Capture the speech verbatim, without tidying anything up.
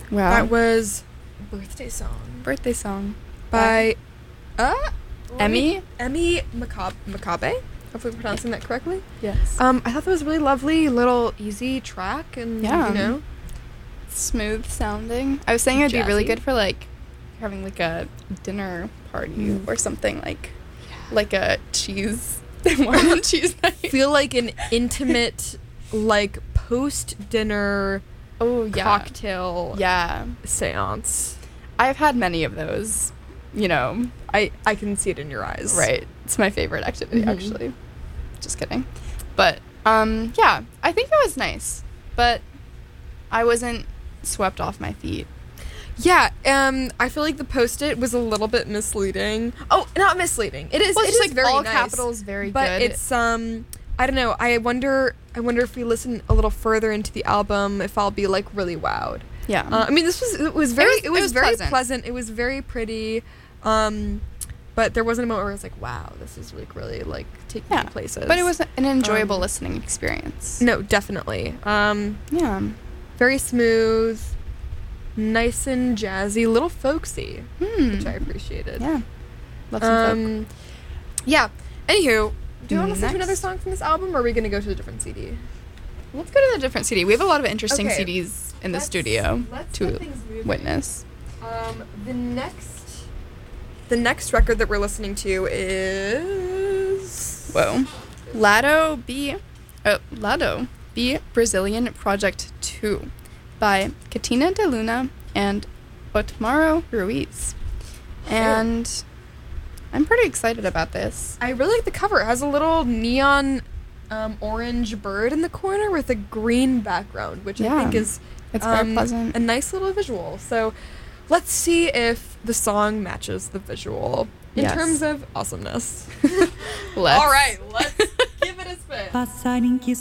Wow. That was Birthday Song Birthday Song by uh Emmy? Emmy Macabe. Macabe? Hopefully I'm pronouncing that correctly. Yes. Um, I thought that was a really lovely little easy track, and Yeah. you know, Smooth sounding. I was saying it'd be really Jazzy. good for like having like a dinner party Mm. or something like like a cheese wine and cheese night. feel like an intimate, like post dinner Oh yeah. cocktail Yeah. seance. I've had many of those, you know. I I can see it in your eyes. Right. It's my favorite activity, Mhm. actually. Just kidding. But, um, yeah, I think it was nice. But I wasn't swept off my feet. Yeah, um, I feel like the post-it was a little bit misleading. Oh, not misleading. It is. Well, it it's just is like very all nice, capitals, very but good. it's um, I don't know. I wonder. I wonder if we listen a little further into the album, if I'll be like really wowed. Yeah. Uh, I mean, this was it was very was- it was, it was very pleasant. pleasant. It was very pretty, um, but there wasn't a moment where I was like, wow, this is like really like taking yeah. me places. But it was an enjoyable Um, listening experience. no, definitely. Um, Yeah. very smooth, nice and jazzy, little folksy, Hmm. which I appreciated. Yeah. Love some folk. Um, yeah. Anywho, do you want to listen to Next. another song from this album, or are we going to go to a different C D? Let's go to the different C D. We have a lot of interesting Okay. C Ds in the Let's- studio let's to get things moving. witness. Um, the next, the next record that we're listening to is Whoa. Lado B. Oh, Lado B. Brazilian Project two by Katina de Luna and Otmaro Ruiz. And I'm pretty excited about this. I really like the cover. It has a little neon um, orange bird in the corner with a green background, which I Yeah. think is It's very um, pleasant. a nice little visual. So let's see if the song matches the visual in Yes. terms of awesomeness. Let's. All right, let's give it a spin. Passarinho que